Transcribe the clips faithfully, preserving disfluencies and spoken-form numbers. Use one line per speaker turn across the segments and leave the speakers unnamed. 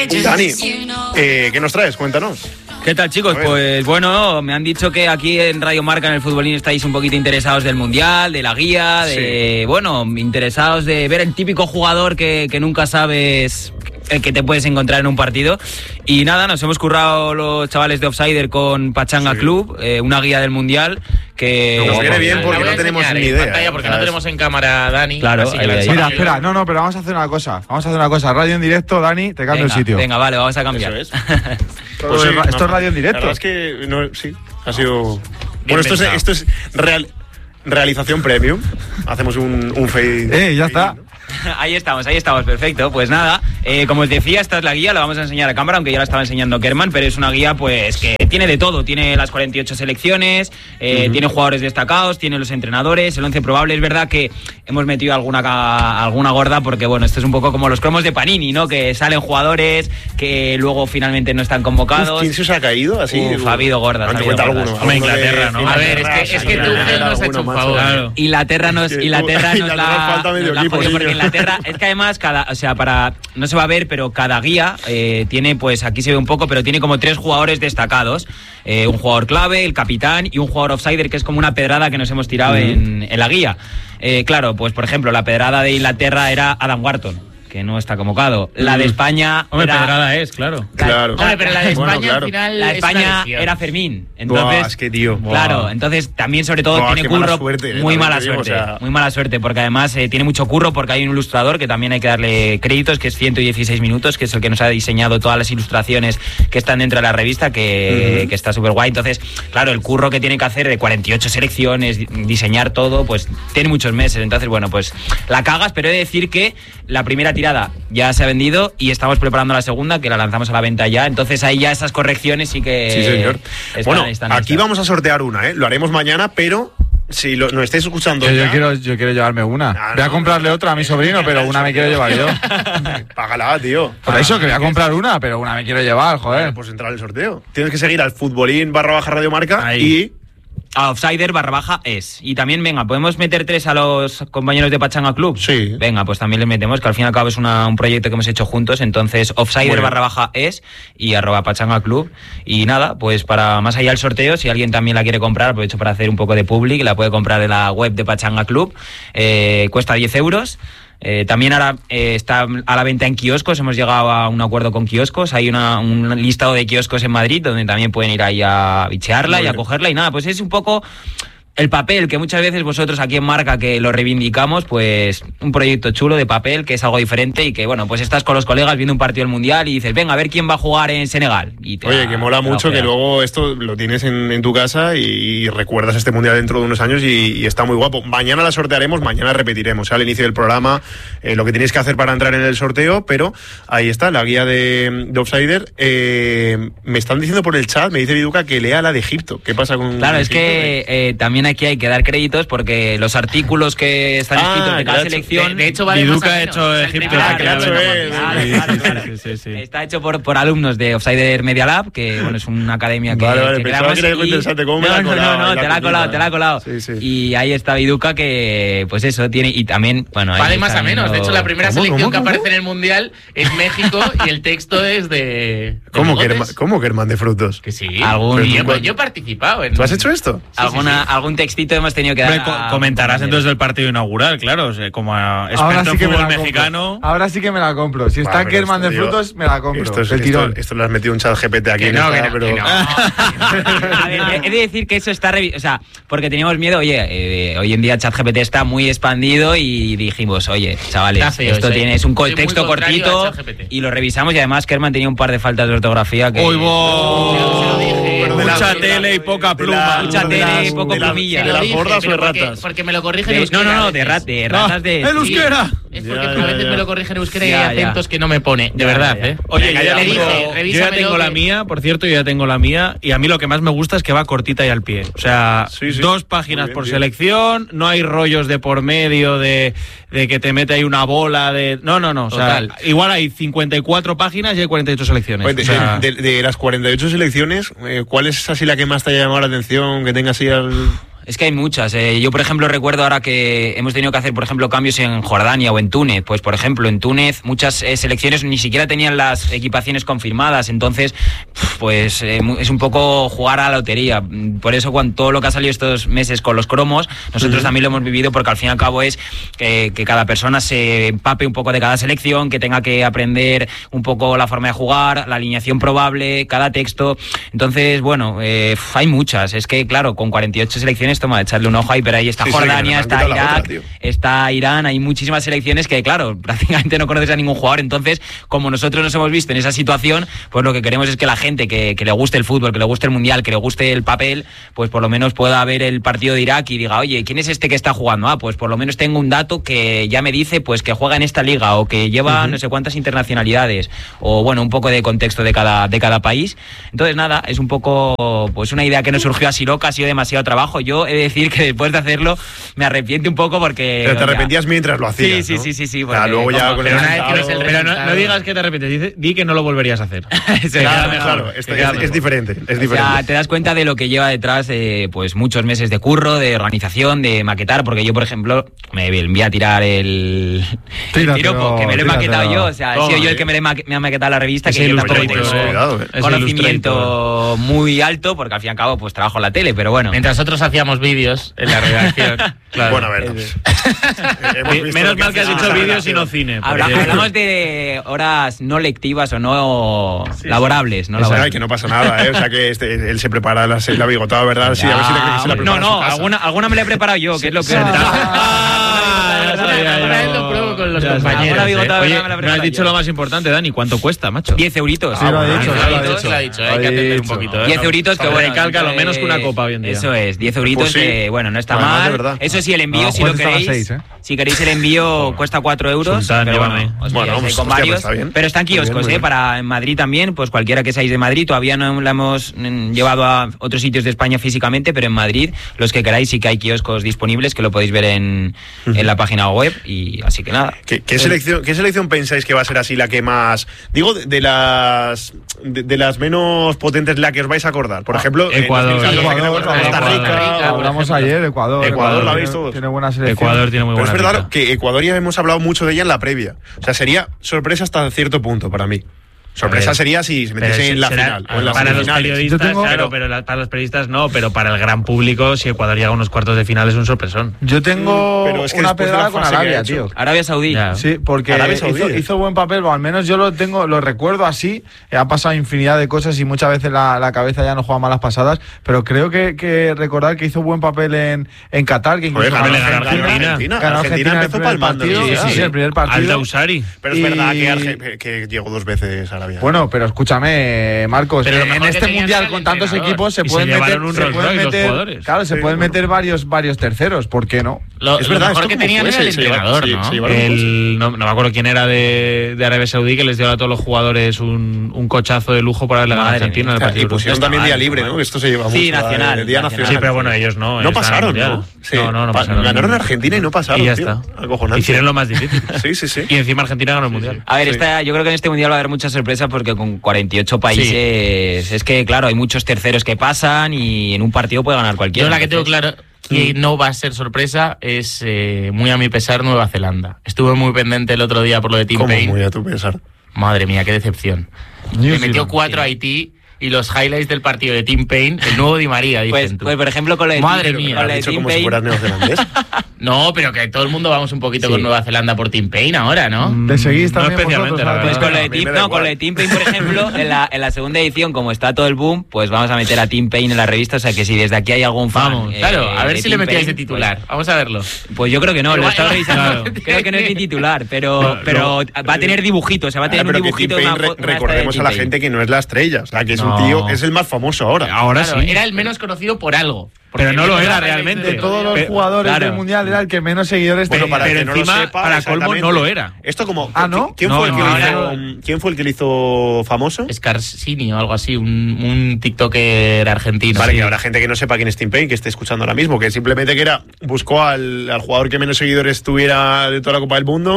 Dani, eh, ¿qué nos traes? Cuéntanos.
¿Qué tal, chicos? Pues bueno, me han dicho que aquí en Radio Marca, en el Futbolín, estáis un poquito interesados del Mundial, de la guía, de, sí. bueno, interesados de ver el típico jugador que, que nunca sabes el que te puedes encontrar en un partido. Y nada, nos hemos currado los chavales de Offsider con Pachanga sí. Club, eh, una guía del Mundial que...
Nos viene bien porque no tenemos ni idea.
Pantalla porque no tenemos en cámora a Dani.
Claro,
así que
ahí, ahí.
Mira, espera, no, no, pero vamos a hacer una cosa. Vamos a hacer una cosa. Radio en directo, Dani, te cambio
venga,
el sitio.
Venga, vale, vamos a cambiar.
Eso es.
Pues sí, esto no, es radio en directo.
La verdad es que no, sí, ha sido... Bueno, esto es, esto es real, realización premium. Hacemos un, un fade.
Eh, ya está.
Ahí estamos, ahí estamos, perfecto. Pues nada, eh, como os decía, esta es la guía, la vamos a enseñar a cámara, aunque ya la estaba enseñando Kerman, pero es una guía pues que tiene de todo, tiene las cuarenta y ocho selecciones, eh, uh-huh. tiene jugadores destacados, tiene los entrenadores, el once probable. Es verdad que hemos metido alguna, alguna gorda porque, bueno, esto es un poco como los cromos de Panini, ¿no? Que salen jugadores que luego finalmente no están convocados.
Uf, ¿quién se os ha caído así?
Uf, ha habido gordas.
Ha habido
gordas.
Alguno,
Hombre, Inglaterra, ¿no? A ver, es que, es que tú nos has hecho un favor. Claro.
Inglaterra nos, Inglaterra nos la...
falta medio equipo,
porque Inglaterra, es que además cada, o sea, para, no se va a ver, pero cada guía eh, tiene, pues aquí se ve un poco, pero tiene como tres jugadores destacados, eh, un jugador clave, el capitán y un jugador offsider que es como una pedrada que nos hemos tirado uh-huh. en, en la guía. Eh, claro, pues por ejemplo, la pedrada de Inglaterra era Adam Wharton, que no está convocado. La de España...
Hombre,
era...
pedrada es, claro.
Claro.
Hombre, pero la de España
bueno, claro.
al final
La de España era Fermín. Entonces,
Buah, es que tío.
Claro,
Buah.
entonces también sobre todo
Buah,
tiene curro,
mala suerte,
muy mala
digo,
suerte,
o sea...
muy mala suerte, porque además eh, tiene mucho curro porque hay un ilustrador que también hay que darle créditos, que es ciento dieciséis minutos, que es el que nos ha diseñado todas las ilustraciones que están dentro de la revista, que, uh-huh. que está súper guay. Entonces, claro, el curro que tiene que hacer de cuarenta y ocho selecciones, diseñar todo, pues tiene muchos meses. Entonces, bueno, pues la cagas, pero he de decir que la primera tirada ya se ha vendido y estamos preparando la segunda, que la lanzamos a la venta ya. Entonces ahí ya esas correcciones sí que...
Sí, señor.
Están,
bueno,
están
aquí
hechas.
Vamos a sortear una, ¿eh? Lo haremos mañana, pero... Si lo, nos estáis escuchando
yo,
ya...
yo, quiero, yo quiero llevarme una.
Ah,
voy a
no,
comprarle
no,
otra a mi sobrino, pero una me quiero llevar yo.
Págala, tío.
Por eso que voy a comprar una, pero una me quiero llevar, joder.
Bueno, pues entrar al sorteo. Tienes que seguir al Futbolín barra baja Radio Marca
Ahí.
y...
A Offsider barra baja es. Y también, venga, ¿podemos meter tres a los compañeros de Pachanga Club?
Sí.
Venga, pues también les metemos, que al fin y al cabo es una, un proyecto que hemos hecho juntos. Entonces, Offsider barra baja es y arroba Pachanga Club. Y nada, pues para más allá del sorteo, si alguien también la quiere comprar, aprovecho para hacer un poco de public, la puede comprar en la web de Pachanga Club. Eh, cuesta diez euros. Eh, también ahora eh, está a la venta en kioscos, hemos llegado a un acuerdo con kioscos, hay una, un listado de kioscos en Madrid donde también pueden ir ahí a bichearla Muy y a bien. cogerla y nada, pues es un poco el papel que muchas veces vosotros aquí en Marca que lo reivindicamos, pues un proyecto chulo de papel que es algo diferente y que bueno, pues estás con los colegas viendo un partido del Mundial y dices, venga, a ver quién va a jugar en Senegal. Y te
Oye,
da,
que mola mucho que luego esto lo tienes en, en tu casa y, y recuerdas este Mundial dentro de unos años y, y está muy guapo. Mañana la sortearemos, mañana repetiremos, ¿eh? Al inicio del programa eh, lo que tenéis que hacer para entrar en el sorteo, pero ahí está, la guía de, de Offsider. Eh, me están diciendo por el chat, me dice Viduca que lea la de Egipto. ¿Qué pasa con
Claro, es
Egipto?
que eh, también aquí hay que dar créditos porque los artículos que están
Ah,
escritos de cada
claro,
selección...
De, de hecho, vale
Viduca
más o
ha
menos.
hecho
El
Egipto,
primer
ah,
año,
claro,
¿no?
es.
Claro,
Sí,
claro,
sí,
claro.
sí, sí, sí.
Está hecho por, por alumnos de Offsider Media Lab, que bueno, es una academia que,
Vale, vale,
que
pensaba
creamos.
que era algo
y-
interesante, ¿cómo me
no,
la ha
no,
colado
no,
ahí
no,
la
te la ha colado,
puntita?
te la ha colado.
Sí, sí.
Y ahí está Viduca que, pues eso, tiene... Y también, bueno... ahí
Vale
está
más a menos.
viendo-
De hecho, la primera
¿Cómo,
selección
cómo,
que
cómo?
aparece en el Mundial es México y el texto es de... de
¿Cómo que,
bigotes.
herma- ¿Cómo que hermano de frutos?
Que sí.
Algún-
Y yo, yo he participado en...
¿Tú has hecho esto?
alguna, Algún textito hemos tenido que dar...
Hombre, co-
a-
comentarás entonces del partido inaugural, claro, o sea, como a
Ahora
experto
sí
en
que me
fútbol
la
mexicano.
compro. Ahora sí que me la compro. Si está
Buah,
en
pero
Kerman de
esto, tío,
frutos, me la compro.
Esto, es,
el
esto,
tirón.
esto lo has metido un chat G P T aquí
Que
en
no,
esta,
que no,
pero...
que no.
A ver, he de decir que eso está revi- o sea, porque teníamos miedo, oye, eh, hoy en día ChatGPT está muy expandido y dijimos, oye, chavales,
Está feo
esto
eso,
tiene
eh.
es un
Soy muy
contexto
contrario
cortito
a ChatGPT.
y lo revisamos y además Kerman tenía un par de faltas de ortografía que...
¡Uy,
Se lo dije.
Pero de la-
Mucha
de la-
tele y poca
de
pluma.
la-
Mucha
de
tele
las-
y poco
de la-
plumilla.
¿De
Te lo
las
dije,
gordas o
pero porque-
ratas?
Porque me lo corrigen en
de-
euskera.
no, no, no,
a
de,
veces.
rat, de ratas de...
¡El euskera!
Es porque
Ya,
a
ya,
veces
ya.
me lo corrigen en euskera y
Ya,
hay
ya.
acentos que no me pone. De
Ya,
verdad,
ya, ya.
¿eh?
Oye,
Venga,
yo ya
le
tengo,
dije,
yo ya
revísamelo
tengo la
que-
mía, por cierto, yo ya tengo la mía. Y a mí lo que más me gusta es que va cortita y al pie. O sea,
Sí, sí.
dos páginas
Muy bien,
por
bien.
selección, no hay rollos de por medio de, de que te mete ahí una bola de... No, no, no. O sea,
Total.
igual hay cincuenta y cuatro páginas y hay cuarenta y ocho selecciones.
Oye, de,
O sea,
de- de las cuarenta y ocho selecciones, eh, ¿cuál es así la que más te ha llamado la atención? Que tenga así al...
es que hay muchas. Eh, yo, por ejemplo, recuerdo ahora que hemos tenido que hacer, por ejemplo, cambios en Jordania o en Túnez. Pues, por ejemplo, en Túnez muchas eh, selecciones ni siquiera tenían las equipaciones confirmadas. Entonces, pues eh, es un poco jugar a la lotería. Por eso, cuando todo lo que ha salido estos meses con los cromos, nosotros uh-huh. también lo hemos vivido, porque al fin y al cabo es que, que cada persona se empape un poco de cada selección, que tenga que aprender un poco la forma de jugar, la alineación probable, cada texto. Entonces, bueno, eh, hay muchas. Es que, claro, con cuarenta y ocho selecciones, toma, echarle un ojo ahí, pero ahí está sí, Jordania, sí, está Irak, otra, está Irán, hay muchísimas selecciones que, claro, prácticamente no conoces a ningún jugador. Entonces, como nosotros nos hemos visto en esa situación, pues lo que queremos es que la gente que, que le guste el fútbol, que le guste el mundial, que le guste el papel, pues por lo menos pueda ver el partido de Irak y diga, oye, ¿quién es este que está jugando? Ah, pues por lo menos tengo un dato que ya me dice pues que juega en esta liga o que lleva uh-huh. no sé cuántas internacionalidades, o bueno, un poco de contexto de cada, de cada país. Entonces, nada, es un poco pues una idea que nos surgió así loca, ha sido demasiado trabajo. Yo he de decir que después de hacerlo me arrepiento un poco porque...
Pero te arrepentías ya... mientras lo hacías,
Sí,
¿no?
sí, sí, sí.
Porque, luego ya
como,
con
pero
el
una vez que no, es el pero no, no digas que te arrepientes, dice, di que no lo volverías a hacer.
sí, claro, mejor, claro, esto, es, es diferente, es diferente.
O sea, te das cuenta de lo que lleva detrás eh, pues muchos meses de curro, de organización, de maquetar, porque yo, por ejemplo, me envié a tirar el, el piropo, que me lo he maquetado yo, o sea, he sido yo el que me, me ha maquetado la revista,
es
que yo tampoco tengo
cuidado, eh.
conocimiento muy alto, porque al fin y al cabo pues trabajo en la tele, pero bueno.
Mientras nosotros hacíamos vídeos en la redacción.
Claro. Bueno, a ver.
Menos mal que has dicho vídeos y no cine.
Habla, hablamos de horas no lectivas o no sí, laborables, no laborables.
Ay, que no pasa nada, ¿eh? O sea, que este, él se prepara la, la bigotada, ¿verdad? Sí, a ver si le crees que se la prepara.
No, no, alguna, alguna me la he preparado yo, que es lo peor.
Ahora él lo pruebo con los
ya
compañeros.
¿eh? Oye, no has dicho lo más importante, Dani. ¿Cuánto cuesta, macho?
diez euritos.
Sí, lo ha dicho,
lo ha dicho. Lo ha dicho, hay que atender un poquito.
diez euritos, que bueno.
Recalca lo menos que una copa hoy en día.
Eso es, diez euritos,
pues sí.
que bueno, no está
bueno,
mal. Eso sí, el envío,
no,
si lo queréis.
seis, ¿eh?
Si queréis el envío, cuesta cuatro euros.
Sultán,
pero
llévame.
bueno, os
bueno,
pues,
con
hostia, varios.
Pues
pero están kioscos, ¿eh? Para en Madrid también, pues cualquiera que seáis de Madrid. Todavía no la hemos llevado a otros sitios de España físicamente, pero en Madrid, los que queráis, sí que hay kioscos disponibles que lo podéis ver en, uh-huh. en la página web. Y así que nada.
¿Qué, qué, selección, ¿Qué selección pensáis que va a ser así la que más... Digo, de, de las de, de las menos potentes, la que os vais a acordar? Por ejemplo,
Ecuador.
Eh,
Ecuador,
Ecuador, Costa Rica.
Rica hablamos ayer, Ecuador.
Ecuador, ¿la habéis todos?
Tiene buena selección.
Ecuador tiene muy
Pero
buena
es verdad
rica.
que Ecuador ya hemos hablado mucho de ella en la previa. O sea, sería sorpresa hasta cierto punto para mí. Sorpresa ver, sería si se metiese en la
será,
final. O en las
para los
finales.
periodistas,
tengo,
claro, pero la, para los periodistas no, pero para el gran público, si Ecuador llega a unos cuartos de final es un sorpresón.
Yo tengo
pero es que
una pedrada con Arabia, tío.
Arabia Saudí.
Ya.
Sí, porque
Arabia Saudí,
hizo,
eh.
hizo buen papel, o al menos yo lo tengo, lo recuerdo así. Eh, ha pasado infinidad de cosas y muchas veces la, la cabeza ya no juega malas pasadas, pero creo que, que recordar que hizo buen papel en, en Qatar, que incluso
Joder,
ganó
ganó
Argentina.
Argentina.
Ganó
Argentina
Argentina
empezó
el primer
palmando.
partido,
Sí, sí,
sí, el primer partido.
Al Dausari.
Pero es
Y-
verdad que, Arge- que llegó dos veces a Arabia.
Bueno, pero escúchame, Marcos,
Pero lo
en
mejor que
este
tenían
mundial
era el
con tantos
entrenador.
equipos se
Y se
pueden meter,
llevaron un
se
Rolls
pueden
Royce los
meter,
jugadores.
claro, se
Sí,
pueden
bueno.
meter varios varios terceros, ¿por qué no?
Lo,
Es
lo
verdad,
mejor
esto
que
cómo
tenían
fue,
era el
se- se llevaron-
entrenador,
sí,
¿no?
se llevaron
El, no, no me acuerdo quién era de, de Arabia Saudí que les dio a todos los jugadores un, un cochazo de lujo por haberle ganado a
Madre
Argentina en el
mía.
partido.
Y pusieron
Está
también
mal,
día
está
libre,
mal.
¿no? Esto se lleva
Sí,
mucho.
nacional,
eh, Día
nacional.
nacional.
Sí, pero bueno, ellos no.
No
ellos
pasaron,
estaban en el
¿no?
mundial.
Sí.
No, no, no
Pa-
pasaron.
Ganaron a Argentina y no pasaron.
Y ya
tío.
está.
Acojonante.
Hicieron lo más difícil.
Sí, sí, sí.
Y encima Argentina ganó el mundial.
A ver,
Sí.
esta, yo creo que en este mundial va a haber muchas sorpresas porque con cuarenta y ocho países es que, claro, hay muchos terceros que pasan y en un partido puede ganar cualquiera.
Yo la que tengo
Entonces,
claro que no va a ser sorpresa es, eh, muy a mi pesar, Nueva Zelanda. Estuve muy pendiente el otro día por lo de Tim
Como
Payne.
muy a tu pesar.
Madre mía, qué decepción. Le metió cuatro a Haití y los highlights del partido de Tim Payne, el nuevo Di María, dicen
Pues,
tú.
pues, por ejemplo, con lo de
Madre
Tim-
mía,
con
¿Has
lo de
dicho
Tim
como si
Payne-
fueras neozelandés?
No, pero que todo el mundo vamos un poquito
Sí.
con Nueva Zelanda por Tim Payne ahora, ¿no?
¿Le seguís
No
también
especialmente,
vosotros,
la
Álvaro?
Pues
verdad.
con lo
A
de
mí
Tim,
me da
no, con
igual.
lo de Tim Payne, por ejemplo, en la, en la segunda edición, como está todo el boom, pues vamos a meter a Tim Payne en la revista. O sea que si desde aquí hay algún fan.
Vamos,
eh,
claro, a ver
de
si le
Tim
metíais
Payne,
de titular. Vamos a verlo.
Pues, pues yo creo que no, lo he
Igual-
estado revisando.
claro.
Creo que no es ni titular, pero, pero va a tener dibujitos, o sea, va a tener
Ah,
un
pero que
dibujito.
Tim
una
Payne,
fo-
re-
una esta de
recordemos
Tim
a la
Payne.
gente que no es la estrella. O sea, que es un
No.
tío, es el más famoso ahora.
Ahora
Claro,
sí.
era el menos conocido por algo. Porque
Pero no lo
el
era
highlights
realmente.
del
De todos los
Pero-
jugadores
claro.
del mundial era el que menos seguidores
Bueno,
tenía.
para
pero
que no
encima,
lo sepa,
para colmo,
exactamente.
no lo era.
Esto como...
Ah, ¿no?
¿Quién,
No,
fue el que
no,
lo
ahora
hizo, ¿Quién fue el que lo hizo famoso?
Scarsini o algo así, un, un TikToker argentino.
Vale,
Sí.
que habrá gente que no sepa quién es Tim Payne, que esté escuchando ahora mismo, que simplemente que era buscó al, al jugador que menos seguidores tuviera de toda la Copa del Mundo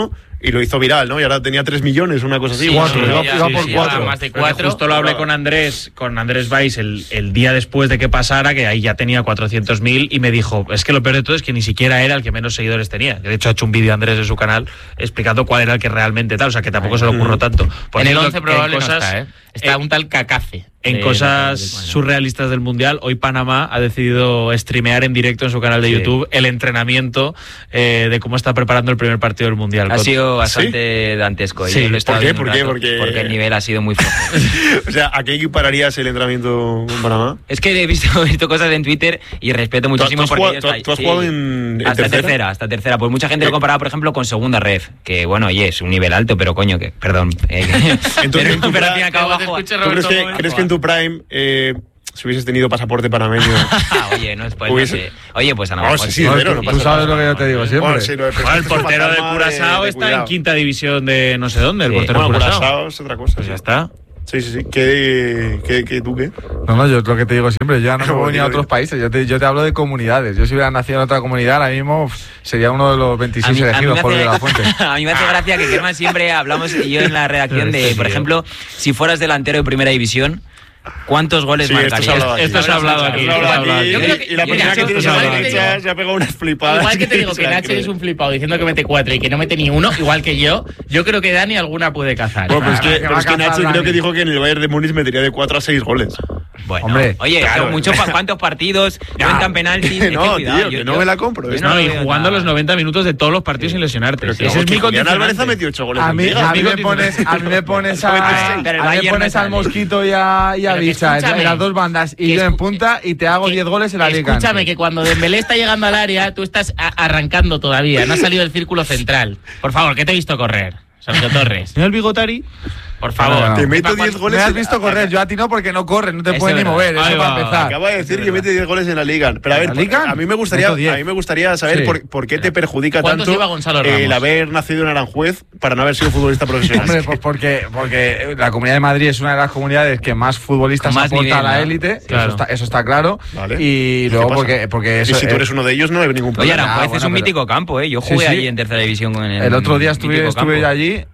y lo hizo viral, ¿no? Y ahora tenía tres millones, una cosa así.
Sí, cuatro,
sí,
iba,
sí,
iba
sí,
por
sí,
cuatro.
Más de
Porque
cuatro.
justo lo hablé con Andrés, con Andrés Valls el, el día después de que pasara, que ahí ya tenía cuatrocientos mil y me dijo, es que lo peor de todo es que ni siquiera era el que menos seguidores tenía. De hecho ha hecho un vídeo Andrés en su canal explicando cuál era el que realmente tal, o sea que tampoco se le ocurrió tanto. Por
En el
ejemplo,
once
en
probable
cosas,
no está, ¿eh? Está
eh,
un tal Cacace.
En
de-
cosas
de- de-
surrealistas del Mundial, hoy Panamá ha decidido streamear en directo en su canal de
Sí.
YouTube el entrenamiento eh, de cómo está preparando el primer partido del Mundial.
Ha
Con-
sido bastante dantesco.
Sí.
Yo lo he estado
¿Por qué?
viendo un
¿Por qué?
rato,
Porque-
porque el nivel ha sido muy flojo.
O sea, ¿a qué equipararías el entrenamiento con Panamá?
Es que he visto, he visto cosas en Twitter y respeto muchísimo
¿Tú has
porque
jugado-
ellos-
tú has- tú has
sí,
jugado en- en
hasta
tercera?
tercera, hasta tercera. Pues mucha gente
Eh.
lo comparaba, por ejemplo, con segunda ref, que bueno, oye, es un nivel alto, pero coño, que perdón. eh,
Entonces,
pero,
en tu
pero al
pra-
fin y al cabo
Acabo de
bajo-
escuchar
¿Tú crees
Roberto
que,
Gómez,
crees que en tu prime, eh, si hubieses tenido pasaporte panameño...
Ah, oye, no es pues, no
Hubiese-
sé. Oye, pues a lo
No,
mejor
sí,
sí.
sí,
No,
cero,
tú,
no
tú
pasa
sabes
nada.
lo que yo te digo siempre.
Bueno, sí, lo de-
Bueno, el
es
portero de
fantasma
Curazao
de
está
cuidado.
en quinta división de no sé dónde, el
Sí.
portero de
Bueno,
Curazao.
Curazao es otra cosa.
Pues
sí.
ya está.
Sí, sí, sí. ¿Qué, qué, qué, ¿Tú qué?
No, no, yo es lo que te digo siempre, yo ya no me
Como
voy ni a
digo
otros
yo.
países, yo te, yo te hablo de comunidades. Yo si hubiera nacido en otra comunidad, ahora mismo uf, sería uno de los veintiséis elegidos
me
por
hace-
de la Fuente.
a mí me hace gracia que Germán siempre hablamos y yo en la redacción de, por ejemplo, si fueras delantero de primera división, ¿cuántos goles
Sí, esto se ha
marcarías?
hablado aquí.
Esto se ha hablado aquí.
Esto se ha hablado
Yo
aquí.
creo que-
Y la
mira,
persona que
yo-
tienes
igual
a la
que te
derecha
digo-
se ha pegado unas flipadas.
Igual que te digo
se
que
la
Nacho
cree.
es un flipado diciendo que mete cuatro y que no mete ni uno, igual que yo, yo creo que Dani alguna puede cazar.
Bueno, pues es
Ah,
que,
que
pero
va
es que
a cazar
Nacho creo
Dani.
que dijo que en el Bayern de Múnich metería de cuatro a seis goles.
Bueno,
Hombre,
oye,
claro.
son muchos pa- ¿cuántos partidos? Cuentan penaltis.
que
es
no,
cuidado,
tío, que no me la compro.
yo
Es-
no
No,
lo
y
veo
jugando
nada.
los noventa minutos de todos los partidos sin lesionarte.
Pero que
Ese
no,
es mi
que Julián
condicionante.
Álvarez ha metido ocho goles
A
en
mí,
Liga.
a mí
Amigo,
me pones, a mí me pones a,
Ah, pero el
a mí me
Bayern
pones
no
al
sale.
Mosquito y a, y a
Pero que
Bicha en,
escúchame,
en las dos bandas y
que
yo en
escu-
punta y te hago
Que-
diez goles en la Liga.
Escúchame, que cuando Dembélé está llegando al área, tú estás a- arrancando todavía, no has salido del círculo central. Por favor, que te he visto correr, Sergio Torres.
Mira el Bigotari.
Por favor.
No, no, no.
Te meto
Pa'
diez
cuan-
goles
Me has
en-
visto correr, yo a ti no porque no corres, no te
Eso
puedes
es
ni
verdad.
mover,
Ahí
eso
va,
para empezar.
Acaba de decir que mete diez goles en la Liga. Pero a
¿En
ver,
la Liga?
a mí me gustaría,
Meto diez.
a mí me gustaría saber
Sí.
por, por qué te perjudica
¿Cuántos
tanto
lleva Gonzalo
el
Ramos?
haber nacido en Aranjuez para no haber sido futbolista profesional.
Hombre, pues porque, porque la Comunidad de Madrid es una de las comunidades que más futbolistas
Con más
aporta
nivel,
a la
¿no?
élite,
Claro.
eso, está, eso está claro.
Vale.
Y
¿Y
luego
qué pasa?
porque, porque
y
eso,
si tú
eh,
eres uno de ellos, no hay ningún
Oye,
problema.
Aranjuez
Ah,
es
bueno,
un
pero-
mítico campo, ¿eh? Yo
Sí,
jugué
sí.
allí en tercera división con el
el otro día estuve,
mítico
estuve
campo.
yo allí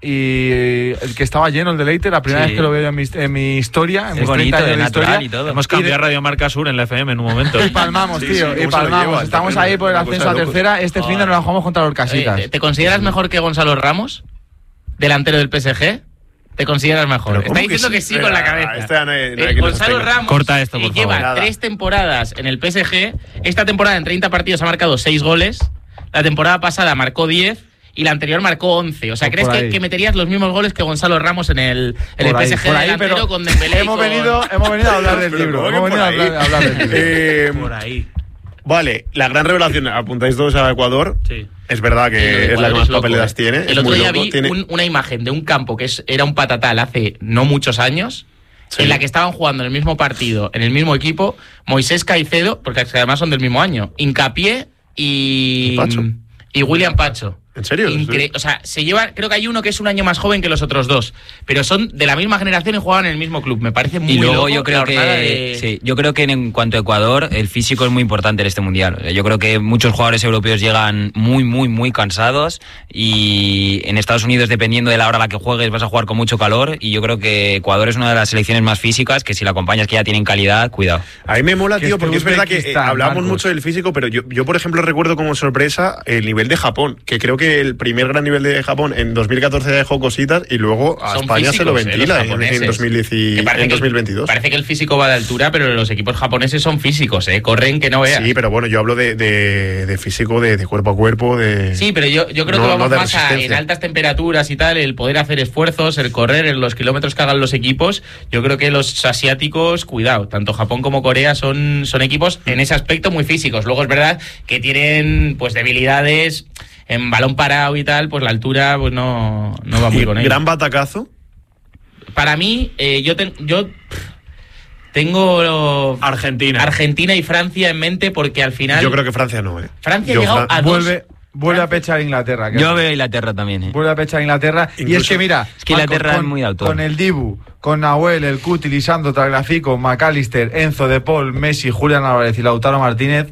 y el que estaba lleno el deleite, la primera
Sí.
vez que lo veo en mi, en mi historia, en
Es
mis
bonito,
treinta años
de
de
natural
historia.
y todo.
Hemos
Y de-
cambiado Radio Marca Sur en la F M en un momento.
Y palmamos,
Sí,
tío,
sí,
y
¿cómo se lo
palmamos.
lleva?
Estamos
Tremendo.
ahí por el
Una cosa
ascenso a
de locos.
tercera. Este fin de nos la jugamos contra los Casitas.
Oye, ¿te, te consideras mejor que Gonzalo Ramos? Delantero del P S G. ¿Te consideras mejor?
Pero ¿cómo
Está diciendo
que
que
sí?
sí, con la
Ah,
cabeza.
esta no hay- no hay
Eh,
que nos
Gonzalo
sostenga.
Ramos
Corta esto,
eh,
por
lleva
favor.
Nada.
tres temporadas en el P S G. Esta temporada en treinta partidos ha marcado seis goles. La temporada pasada marcó diez. Y la anterior marcó once. O sea,
Por
¿crees que,
ahí.
que meterías los mismos goles que Gonzalo Ramos en el, en el
Por ahí,
P S G
por ahí,
delantero
pero
con Dembélé y
hemos
con-
venido, hemos venido a hablar del
Pero
libro.
¿cómo que
Hemos venido a
por ahí?
hablar, a hablar del libro.
Eh,
Por ahí.
Vale, la gran revelación, apuntáis todos a Ecuador.
Sí.
Es verdad que
El
es la
Ecuador
que más
loco,
papeletas
eh.
tiene.
El
es
otro
muy
día
loco,
vi
tiene-
un- una imagen de un campo que es, era un patatal hace no muchos años,
Sí.
en la que estaban jugando en el mismo partido, en el mismo equipo, Moisés Caicedo, porque además son del mismo año, Hincapié y,
¿Y Pacho?
y William Pacho.
¿En serio?
Incre- o sea, se lleva, creo que hay uno que es un año más joven que los otros dos, pero son de la misma generación y juegan en el mismo club. Me parece muy
Y luego
loco
yo creo
la jornada
que
de-
sí, yo creo que en cuanto a Ecuador el físico es muy importante en este mundial. Yo creo que muchos jugadores europeos llegan muy muy muy cansados y en Estados Unidos dependiendo de la hora a la que juegues vas a jugar con mucho calor y yo creo que Ecuador es una de las selecciones más físicas que si la acompañas que ya tienen calidad, cuidado.
A mí me mola,
Que
tío,
este
porque es verdad que eh,
Uzbekistán,
hablamos
Marcos.
mucho del físico, pero yo, yo, por ejemplo, recuerdo como sorpresa el nivel de Japón, que creo que el primer gran nivel de Japón en dos mil catorce dejó cositas y luego a
Son
España se lo
físicos, eh,
ventila
los
en,
japoneses.
en dos mil diez y-
Que parece
en
que el-
dos mil veintidós.
Parece que el físico va de altura, pero los equipos japoneses son físicos, ¿eh? Corren que no veas.
Sí, pero bueno, yo hablo de, de, de físico, de, de cuerpo a cuerpo, de...
Sí, pero yo, yo creo
No,
que vamos
no de
más a, en
resistencia.
altas temperaturas y tal, el poder hacer esfuerzos, el correr en los kilómetros que hagan los equipos. Yo creo que los asiáticos, cuidado, tanto Japón como Corea son, son equipos en ese aspecto muy físicos. Luego es verdad que tienen pues debilidades en balón parado y tal, pues la altura pues no, no va muy con ellos.
Gran batacazo.
Para mí, eh, yo, ten- yo pff, tengo
Argentina.
Argentina y Francia en mente porque al final
Yo creo que Francia no, ¿eh?
Francia ha
Yo,
llegado
Fran-
a dos.
Vuelve, vuelve a pechar a Inglaterra. que-
Yo veo Inglaterra también, ¿eh?
Vuelve a pechar a Inglaterra. Y es
Incluso-
que mira,
es que Inglaterra es muy de autor.
Con el Dibu, con Nahuel, el Cuti, Lisandro, Tagliafico, McAllister, Enzo, De Paul, Messi, Julián Álvarez y Lautaro Martínez,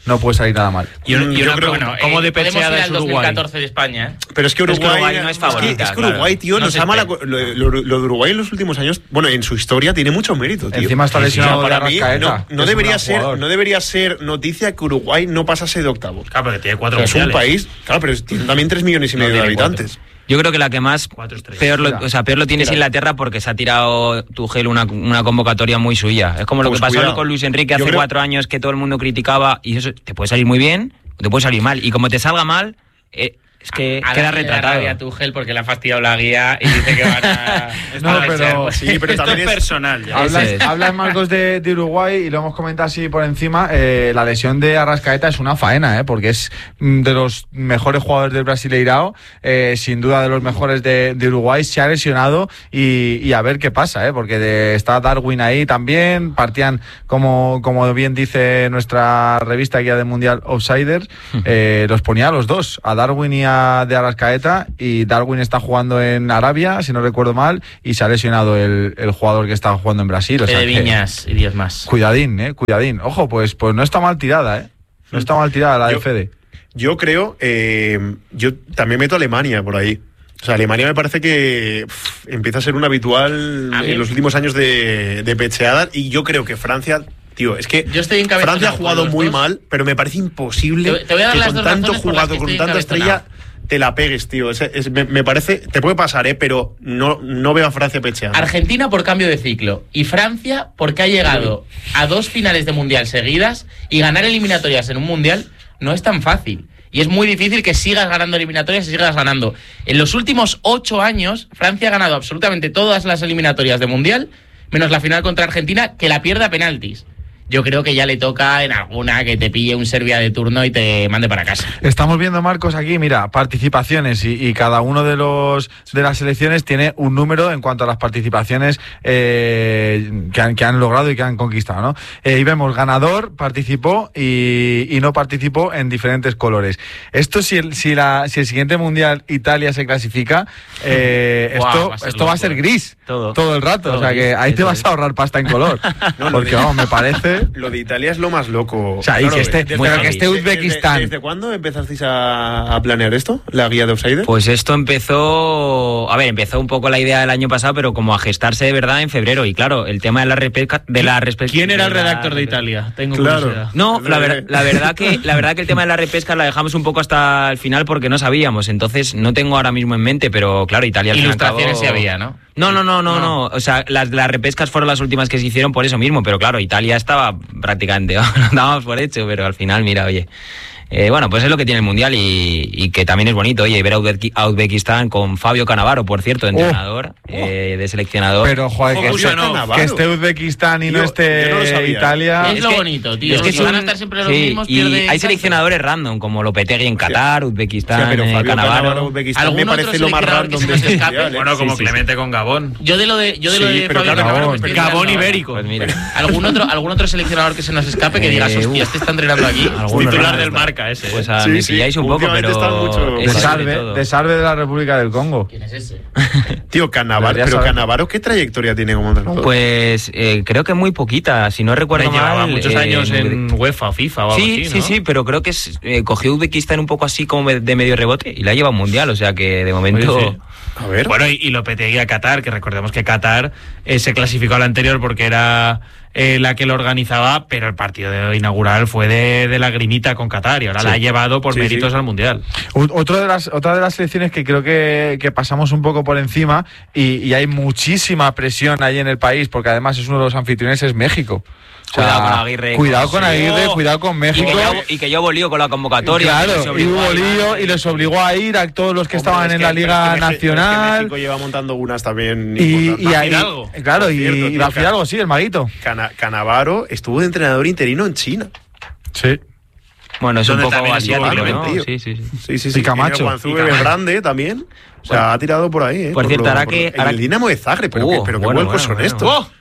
no puede salir nada mal.
Y una, y
Yo
una
creo-
bueno,
eh,
como de
podemos ir
pecheada
al
es
dos mil
Uruguay.
catorce de España, ¿eh?
Pero es que
Pero es que
Uruguay,
Uruguay no es favorita,
Es que
claro.
Uruguay, tío,
No
nos
se
ama la,
espera.
lo, lo- lo de Uruguay en los últimos años, bueno, en su historia tiene mucho mérito, tío.
Encima está
Sí, sí,
lesionado
o sea,
de
para mí,
Arrascaeta,
no,
que
no
es un
debería
gran
ser,
jugador.
no debería ser noticia que Uruguay no pasase de octavos.
Claro, porque tiene
O
cuatro
sea, es un
mundiales.
país, claro, pero tiene también tres millones y
No,
medio de
tiene cuatro.
habitantes.
Yo creo que la que más
Cuatro estrellas.
peor lo,
Mira,
o sea, peor lo tiene es
mira.
Inglaterra porque se ha tirado Tuchel una, una convocatoria muy suya. Es como lo
Pues
que pasó
cuidado.
con Luis Enrique
Yo
hace
creo-
cuatro años que todo el mundo criticaba y eso te puede salir muy bien o te puede salir mal. Y como te salga mal, eh, es que
A
queda
darle la
retratado.
rabia a Tuchel porque le ha fastidiado la guía y dice que van a...
No,
a
pero-
echarlo.
Sí, pero
Esto
también
es
es
personal ya.
Ese
Hablas,
es.
hablas Marcos de, de Uruguay y lo hemos comentado así por encima. eh, la lesión de Arrascaeta es una faena, eh, porque es mm, de los mejores jugadores del Brasileirao, eh, sin duda de los mejores de, de Uruguay. Se ha lesionado y, y a ver qué pasa, eh, porque de- está Darwin ahí también. Partían, como, como bien dice nuestra revista guía del Mundial Outsiders, eh, los ponía a los dos, a Darwin y a de Arrascaeta. Y Darwin está jugando en Arabia, si no recuerdo mal, y se ha lesionado el, el jugador que estaba jugando en Brasil. O sea
de
que-
Viñas y diez más.
Cuidadín, eh, cuidadín. Ojo, pues, pues no está mal tirada, eh. No está mal tirada la de
Yo-
Fede.
Yo creo, eh, yo también meto a Alemania por ahí. O sea, Alemania me parece que uf, empieza a ser un habitual
A mí-
en los últimos años de, de pecheadas y yo creo que Francia, tío, es que
Yo estoy encabezonado
Francia ha
con
jugado
los
muy
dos.
mal, pero me parece imposible
Te- te voy a dar
que
las
con
dos
tanto
razones por las
jugador,
que
con
estoy
tanta estrella,
encabezonado.
te la pegues, tío. Es- es- me, me parece, te puede pasar, ¿eh? Pero no, no veo a Francia pecheando.
Argentina por cambio de ciclo y Francia porque ha llegado a dos finales de mundial seguidas y ganar eliminatorias en un mundial no es tan fácil. Y es muy difícil que sigas ganando eliminatorias y sigas ganando. En los últimos ocho años, Francia ha ganado absolutamente todas las eliminatorias de mundial, menos la final contra Argentina, que la pierde a penaltis. Yo creo que ya le toca en alguna que te pille un Serbia de turno y te mande para casa.
Estamos viendo, Marcos, aquí, mira, participaciones y, y cada uno de los de las selecciones tiene un número en cuanto a las participaciones eh, que, han, que han logrado y que han conquistado, ¿no? Eh, y vemos, ganador, participó y, y no participó en diferentes colores. Esto, si el, si la, si el siguiente Mundial Italia se clasifica, eh,
Buah,
esto,
va a ser
esto va a
loco,
ser
eh.
gris
Todo.
todo el rato.
Todo
o sea que
gris,
ahí te
eso
vas
es.
a ahorrar pasta en color.
No, lo
Porque,
de-
vamos, me parece...
Lo de Italia es lo más loco.
O sea, y que esté-
desde-
pero que
desde-
esté
desde-
Uzbekistán.
¿Desde, cuándo empezasteis a, a planear esto? ¿La guía de Outsiders?
Pues esto empezó, a ver, empezó un poco la idea el año pasado, pero como a gestarse de verdad en febrero. Y claro, el tema de la repesca, de la respe-
¿Quién era el
de la
redactor de
repesca-
Italia? Tengo
Claro.
curiosidad.
No, la, ver- la verdad que la verdad que el tema de la repesca la dejamos un poco hasta el final porque no sabíamos. Entonces no tengo ahora mismo en mente, pero claro, Italia al fin y al
Ilustraciones
cabo-
sí había, ¿no?
No, no, no, no, no. O sea, las, las repescas fueron las últimas que se hicieron por eso mismo, pero claro, Italia estaba prácticamente, lo dábamos por hecho, pero al final, mira, oye. Eh, bueno, pues es lo que tiene el Mundial y, y que también es bonito, oye, ver a Uzbeki- a Uzbekistán con Fabio Cannavaro, por cierto, entrenador, eh, de seleccionador.
Pero, joder, que,
Ojo,
esté,
Fabio Cannavaro.
que esté Uzbekistán y no
Yo-
esté
yo no lo sabía.
Italia...
Es
Es
lo
que-
bonito, tío.
es que
si
es
van a
un-
estar siempre los
sí,
mismos,
y
pierde
hay
tanto.
seleccionadores random, como Lopetegui en Qatar, Uzbekistán,
O sea, pero
eh,
Fabio
Cannavaro.
Cannavaro, Uzbekistán
¿Algún
me
otro
parece lo más
seleccionador
random
que
de
se nos
este
escape?
mundial, ¿eh?
Bueno, como
Sí, sí,
Clemente con Gabón.
Yo de lo de, yo de, lo
Sí,
de
pero
Fabio
claro,
Cannavaro me
Gabón.
estoy
Gabón
enterando
ibérico.
Pues mira.
ahora. ¿Algún otro, ¿Algún otro seleccionador que se nos escape que
Eh,
digas, hostia,
uf.
este está entrenando aquí?
Alguno
Titular
raro
del
está.
marca ese.
Pues
¿eh?
a,
Sí,
me
sí,
pilláis un poco,
últimamente
pero...
están mucho-
es
De
así
Sarve,
todo.
de Sarve de la República del Congo.
¿Quién es ese?
Tío, Cannavaro,
Debería
pero
saber.
Cannavaro, ¿qué trayectoria tiene como entrenador?
Pues eh, creo que muy poquita, si no recuerdo
Hombre, llevaba
mal.
muchos
eh,
años en UEFA o FIFA o algo
Sí,
así,
sí,
¿no?
sí, pero creo que es, eh, cogió Uzbekistán un poco así como de medio rebote y la lleva a un mundial, o sea que de momento...
Oye, sí.
A ver.
Bueno, y, y Lopetegui a Qatar, que recordemos que Qatar eh, se clasificó a la anterior porque era eh, la que lo organizaba, pero el partido de inaugural fue de, de lagrimita con Qatar y ahora
Sí.
la ha llevado por
Sí,
méritos
sí.
al Mundial.
U- Otro de las, otra de las selecciones que creo que, que pasamos un poco por encima y, y hay muchísima presión ahí en el país, porque además es uno de los anfitriones, es México. O sea,
Cuidado con Aguirre.
Cuidado con
Sí.
Aguirre,
Oh.
cuidado con
Y
México.
que, ya, y que ya hubo lío con la convocatoria.
Claro,
que se
y
obligó
hubo
a ir
lío
más.
y les obligó a ir a todos los que
Hombre,
estaban
es
en
que-
la
pero es
Liga
que Meji- es que
Nacional.
México lleva montando unas también
Y,
importantes.
y ahí,
Fidalgo.
claro,
Por
y,
cierto,
y
tío,
va Fidalgo, sí, el maguito.
Cana- Cannavaro estuvo de entrenador interino en China.
Sí.
Bueno, es un
Donde
poco
también estuvo
asiático,
Aguirre,
¿no?
tío.
Sí, sí, sí.
Sí, sí,
Y
sí.
Camacho.
Tiene Guangzhou
Y Camacho.
Grande también. O sea, ha tirado por ahí, ¿eh?
Por cierto,
lo-
ahora que-
El
ahora-
Dinamo de Zagreb, pero,
Uh,
qué, pero qué
bueno,
huecos
bueno,
son
bueno.
estos.
¡Oh!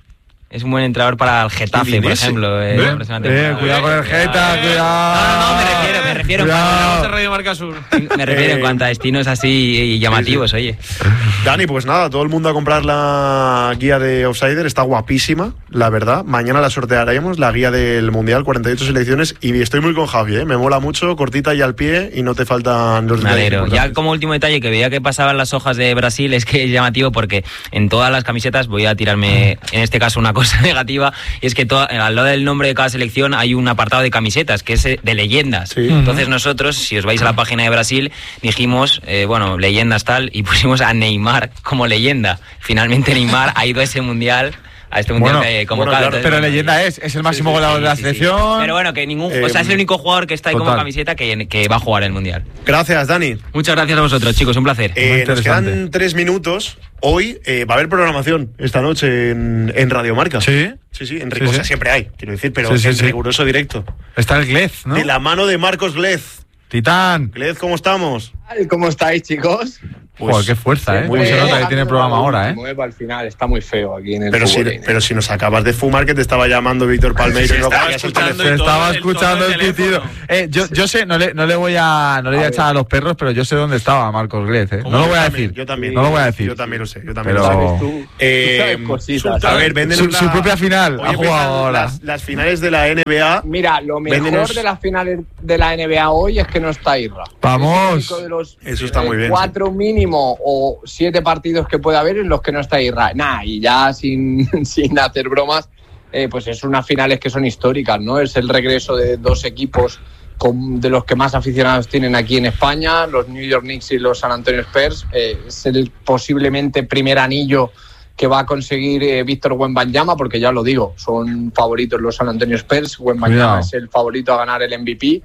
Es un buen entrenador para el Getafe, por ejemplo. Eh,
¿Eh? Eh, cuidado con el Geta,
eh.
cuidado.
No, no, me refiero, me refiero.
Cuidado.
En Radio Marca Sur. Me refiero en cuanto a destinos así llamativos,
sí, sí.
oye.
Dani, pues nada, todo el mundo a comprar la guía de Offsider, está guapísima, la verdad. Mañana la sortearemos, la guía del Mundial, cuarenta y ocho selecciones, y estoy muy con Javi, ¿eh? Me mola mucho, cortita y al pie, y no te faltan los detalles.
Ya como último detalle, que veía que pasaban las hojas de Brasil, es que es llamativo porque en todas las camisetas, voy a tirarme en este caso una cosa negativa, y es que to, al lado del nombre de cada selección hay un apartado de camisetas, que es de leyendas. Sí. Entonces nosotros, si os vais a la página de Brasil, dijimos, eh, bueno, leyendas tal, y pusimos a Neymar como leyenda. Finalmente Neymar ha ido a ese mundial, a este mundial
bueno,
eh, convocado.
Bueno, claro, pero bueno, leyenda es, es el máximo sí, goleador sí, de la
sí,
selección.
Sí. Pero bueno, que ningún, eh, o sea, es el único jugador que está ahí total. Como camiseta que, que va a jugar el mundial.
Gracias, Dani.
Muchas gracias a vosotros, chicos, un placer.
Eh, nos quedan tres minutos. Hoy eh, va a haber programación esta noche en, en Radio Marca.
Sí.
Sí, sí, en, sí, o sea, sí. siempre hay, quiero decir, pero
sí, sí,
en
sí.
riguroso directo.
Está el Glez, ¿no?
De la mano de Marcos Glez.
Titán.
Glez, ¿cómo estamos?
¿Cómo estáis, chicos?
Pues, Joder, qué fuerza, ¿eh? Muy se nota que tiene programa ahora, ¿eh?
Al final está muy feo aquí en el
pero si, pero si nos acabas de fumar, que te estaba llamando Víctor Palmeiro.
Sí,
y no
estaba escuchando,
el
estaba escuchando el pitido. Eh, yo, yo sé, no le, no le voy a, no le voy a, a echar a los perros, pero yo sé dónde estaba Marcos Glez, ¿eh? No lo voy a decir.
Yo también.
No lo voy a decir.
Yo también lo sé. Yo también
pero...
lo sé.
Tú,
eh,
tú cositas,
a ver, venden
su,
la...
su propia final.
Oye,
ha jugado ahora.
Las, las finales de la N B A.
Mira, lo mejor véndenos... de las finales de la N B A hoy es que no está Irra.
Vamos.
De los,
Eso está muy bien.
Cuatro sí. mínimo o siete partidos que puede haber en los que no está Irra. Nah, y ya sin, sin hacer bromas, eh, pues es unas finales que son históricas, ¿no? Es el regreso de dos equipos con, de los que más aficionados tienen aquí en España, los New York Knicks y los San Antonio Spurs. Eh, es el posiblemente primer anillo que va a conseguir eh, Víctor Wembanyama, porque ya lo digo, son favoritos los San Antonio Spurs. Wembanyama es el favorito a ganar el M V P.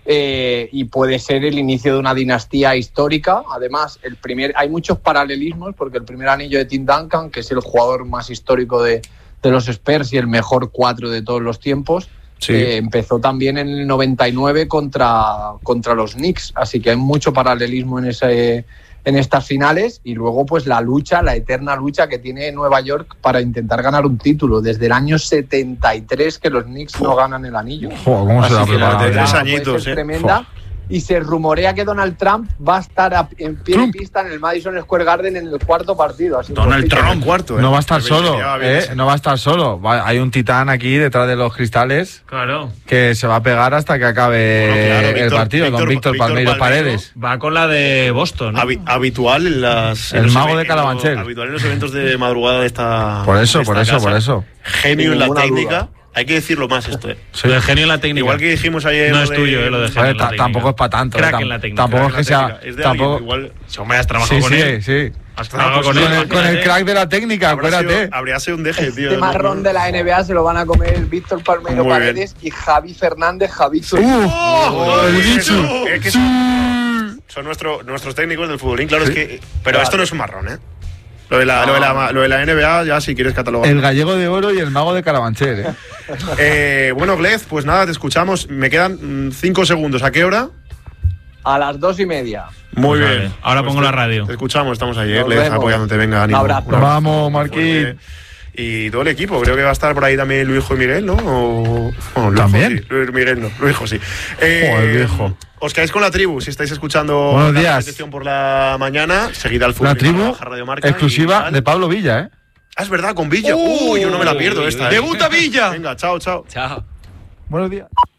Eh, y puede ser el inicio de una dinastía histórica. Además, el primer, hay muchos paralelismos porque el primer anillo de Tim Duncan, que es el jugador más histórico de, de los Spurs y el mejor cuatro de todos los tiempos, sí. eh, empezó también en el noventa y nueve contra, contra los Knicks, así que hay mucho paralelismo en ese en estas finales. Y luego pues la lucha, la eterna lucha que tiene Nueva York para intentar ganar un título desde el año setenta y tres que los Knicks no ganan el anillo.
Joder, ¿cómo se la preparado?
Tres añitos,
eh. Tremenda. Y se rumorea que Donald Trump va a estar a, en pie de pista en el Madison Square Garden en el cuarto partido. Así
Donald Trump, cuarto, ¿eh?
No va a estar solo, ¿eh? No va a estar solo. Va, hay un titán aquí detrás de los cristales.
Claro.
Que se va a pegar hasta que acabe bueno, claro, el Víctor, partido. Víctor, don Víctor, Víctor Palmeiro Paredes.
Va con la de Boston.
Habi habitual en las.
El
en
mago de Calabanchel.
Habitual en los eventos de madrugada de esta.
Por eso,
esta
por eso,
casa.
por eso.
Genio en la técnica. Duda. Hay que decirlo más esto, ¿eh?
Sí. Lo de genio en la técnica.
Igual que dijimos ayer.
No es de... tuyo, ¿eh? Lo de genio en la técnica.
Tampoco es para tanto.
Crack
eh,
en la técnica.
Tampoco es que sea.
Es de
tampoco...
igual...
Si hombre, has trabajado
sí,
con
sí,
él.
Sí, sí.
Has trabajado
pues
con,
con,
él,
el, con el crack de la técnica, acuérdate.
Habría sido un deje, tío.
Este marrón de la N B A se lo van a comer Víctor Palmeiro Paredes y Javi Fernández, Javicho.
¡Uh! ¡Oh! ¡El bicho!
Es que son, son nuestro, nuestros técnicos del futbolín, claro, ¿sí? Es que. Pero claro. Esto no es un marrón, ¿eh? Lo de, la, no. lo, de la, lo de la N B A, ya si quieres catalogar.
El gallego de oro y el mago de Carabanchel, ¿eh?
eh bueno, Glez, pues nada, te escuchamos. Me quedan cinco segundos. ¿A qué hora?
A las dos y media.
Muy
pues
bien.
Vale. Ahora pues pongo
te,
la radio.
Te escuchamos, estamos ahí, eh, Glez, apoyándote. Venga, ánimo.
Un abrazo.
Vamos, Marquín.
Y todo el equipo, creo que va a estar por ahí también Luis y Miguel, ¿no? O, bueno,
¿También?
Sí. Luis Miguel no, Luis sí. Eh,
Joder, viejo.
Os quedáis con la tribu, si estáis escuchando
Buenos
la
días.
repetición por la mañana, seguid al fútbol.
La tribu exclusiva de Pablo Villa, ¿eh?
Ah, es verdad, con Villa. Uy, uh, yo no me la pierdo esta.
¡Debuta
¿eh?
Villa!
Venga, chao, chao.
Chao.
Buenos días.